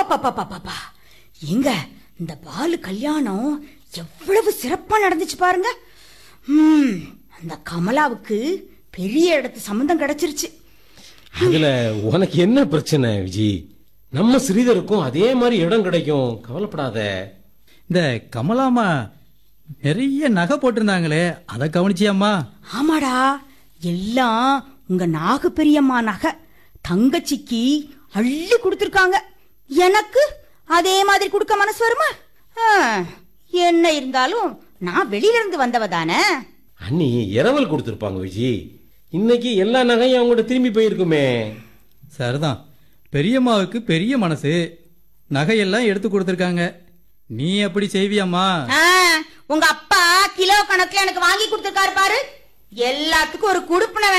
அப்பா எங்க இந்த பாலு கல்யாணம் எவ்வளவு சிறப்பா நடந்துச்சு பாருங்க. அந்த கமலாவுக்கு பெரிய இடத்து சம்பந்தம் கிடைச்சிருச்சு. அதுல உனக்கு என்ன பிரச்சனை விஜி? நம்ம ஸ்ரீதருக்கும் அதே மாதிரி இடம் கிடைக்கும், கவலைப்படாத. இந்த கமலாமா நிறைய நகை போட்டிருந்தாங்களே, அதை கவனிச்சியாம்மா? ஆமாடா, எல்லாம் உங்க நாகு பெரியம்மா நகை. தங்கச்சிக்கு அள்ளி கொடுத்துருக்காங்க. எனக்கு அதே மாதிரி கொடுக்க மனசு வருமா? என்ன இருந்தாலும் நான் வெளியில இருந்து வந்தவ தானே. அண்ணி இரவல் கொடுத்திருப்பாங்க விஜி. இன்னைக்கு எல்லா நகையும் அவங்கள்ட்ட திரும்பி போயிருக்குமே. சரிதான், பெரியம்மாவுக்கு பெரிய மனசு, நகையெல்லாம் எடுத்து கொடுத்துருக்காங்க. நீ அப்படி செய்வியாம்மா? உங்க அப்பா கிலோ கணக்குல எனக்கு வாங்கி கொடுத்துருக்காரு பாரு. எல்லாத்துக்கும் ஒரு குடுப்பின